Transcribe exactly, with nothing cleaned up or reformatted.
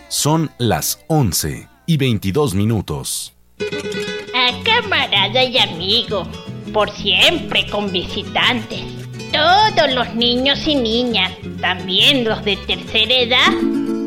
Son las once y veintidós minutos. A camarada y amigo, por siempre con visitantes. Todos los niños y niñas, también los de tercera edad,